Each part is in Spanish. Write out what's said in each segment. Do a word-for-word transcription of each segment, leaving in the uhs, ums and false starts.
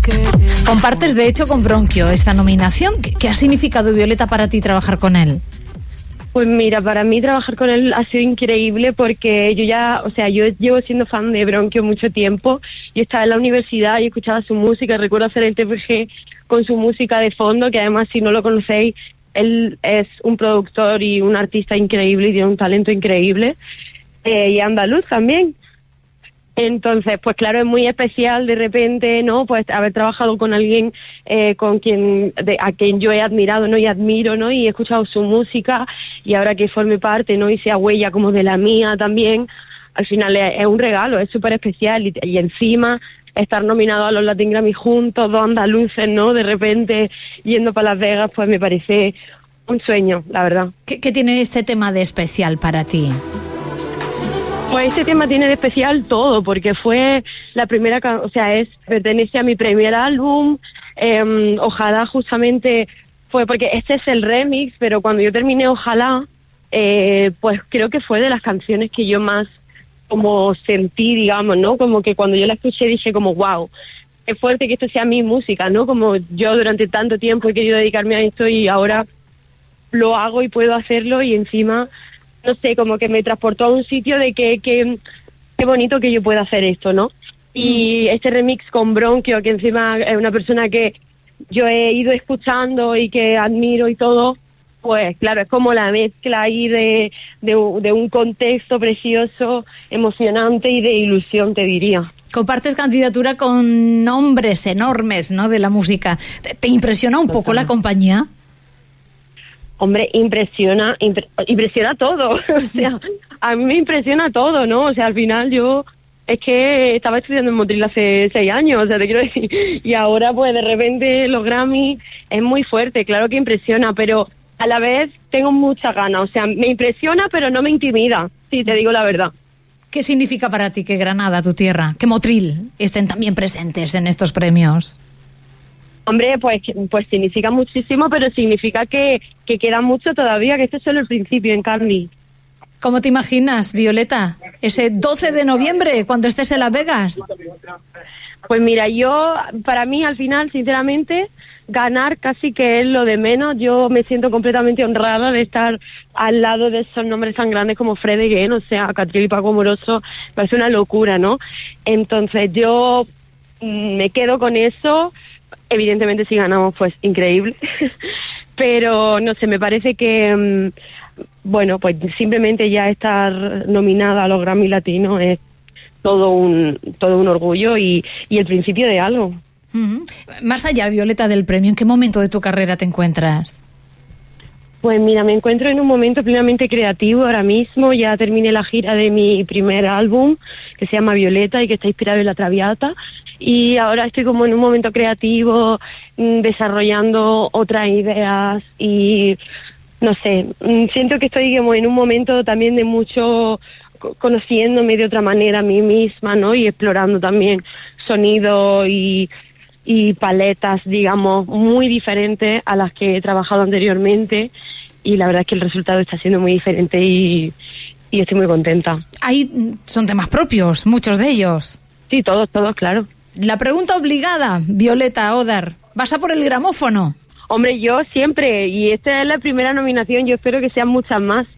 Compartes, de hecho, con Bronquio esta nominación. ¿Qué, qué ha significado, Violeta, para ti trabajar con él? Pues mira, para mí trabajar con él ha sido increíble porque yo ya, o sea, yo llevo siendo fan de Bronquio mucho tiempo. Yo estaba en la universidad y escuchaba su música. Recuerdo hacer el T F G con su música de fondo, que además, si no lo conocéis, él es un productor y un artista increíble y tiene un talento increíble. Eh, y andaluz también. Entonces, pues claro, es muy especial de repente, ¿no? Pues haber trabajado con alguien eh, con quien, de, a quien yo he admirado, ¿no? Y admiro, ¿no? Y he escuchado su música y ahora que forme parte, ¿no? Y sea huella como de la mía también, al final es, es un regalo, es súper especial y, y encima estar nominado a los Latin Grammy juntos, dos andaluces, ¿no? De repente yendo para Las Vegas, pues me parece un sueño, la verdad. ¿Qué, qué tiene este tema de especial para ti? Pues este tema tiene de especial todo, porque fue la primera, o sea, es pertenece a mi primer álbum. Eh, ojalá justamente fue porque este es el remix, pero cuando yo terminé Ojalá, eh, pues creo que fue de las canciones que yo más como sentí, digamos, ¿no? Como que cuando yo la escuché dije como, wow, es fuerte que esto sea mi música, ¿no? Como yo durante tanto tiempo he querido dedicarme a esto y ahora lo hago y puedo hacerlo y encima, no sé, como que me transportó a un sitio de que, que qué bonito que yo pueda hacer esto, ¿no? Y este remix con Bronquio, que encima es una persona que yo he ido escuchando y que admiro y todo, pues claro, es como la mezcla ahí de, de, de un contexto precioso, emocionante y de ilusión, te diría. Compartes candidatura con nombres enormes, ¿no?, de la música. ¿Te, te impresiona un poco la compañía? Hombre, impresiona, impre, impresiona todo, o sea, a mí me impresiona todo, ¿no? O sea, al final yo, es que estaba estudiando en Motril hace seis años, o sea, te quiero decir, y ahora pues de repente los Grammy es muy fuerte, claro que impresiona, pero a la vez tengo mucha ganas, o sea, me impresiona pero no me intimida, sí, te digo la verdad. ¿Qué significa para ti que Granada, tu tierra, que Motril estén también presentes en estos premios? Hombre, pues pues significa muchísimo, pero significa que, que queda mucho todavía, que este es solo el principio, en Carni. ¿Cómo te imaginas, Violeta, ese doce de noviembre, cuando estés en Las Vegas? Pues mira, yo, para mí, al final, sinceramente, ganar casi que es lo de menos. Yo me siento completamente honrada de estar al lado de esos nombres tan grandes como Fred Again, o sea, Catriel y Paco Amoroso, parece una locura, ¿no? Entonces yo mmm, me quedo con eso. Evidentemente si ganamos, pues increíble, pero no sé, me parece que, um, bueno, pues simplemente ya estar nominada a los Grammy Latinos es todo un todo un orgullo y, y el principio de algo. Uh-huh. Más allá, Violeta, del premio, ¿en qué momento de tu carrera te encuentras? Pues mira, me encuentro en un momento plenamente creativo ahora mismo. Ya terminé la gira de mi primer álbum, que se llama Violeta y que está inspirado en La Traviata. Y ahora estoy como en un momento creativo, mmm, desarrollando otras ideas y, no sé, mmm, siento que estoy como en un momento también de mucho conociéndome de otra manera a mí misma, ¿no? Y explorando también sonido y, y paletas, digamos, muy diferentes a las que he trabajado anteriormente. Y la verdad es que el resultado está siendo muy diferente y, y estoy muy contenta. Ahí son temas propios, muchos de ellos. Sí, todos, todos, claro. La pregunta obligada, Violeta Odar, ¿vas a por el gramófono? Hombre, yo siempre, y esta es la primera nominación, yo espero que sean muchas más,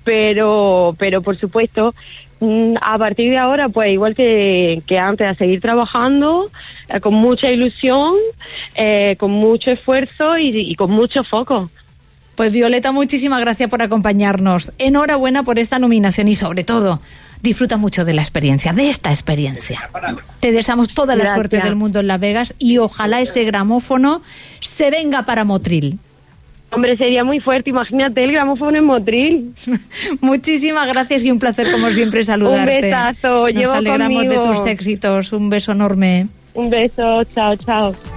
pero pero por supuesto, a partir de ahora, pues igual que, que antes, a seguir trabajando eh, con mucha ilusión, eh, con mucho esfuerzo y, y con mucho foco. Pues Violeta, muchísimas gracias por acompañarnos. Enhorabuena por esta nominación y sobre todo, disfruta mucho de la experiencia, de esta experiencia. Te deseamos toda la Gracias. Suerte del mundo en Las Vegas y ojalá ese gramófono se venga para Motril. Hombre, sería muy fuerte, imagínate el gramófono en Motril. Muchísimas gracias y un placer como siempre saludarte. Un besazo, Nos llevo alegramos conmigo. de tus éxitos, un beso enorme. Un beso, chao, chao.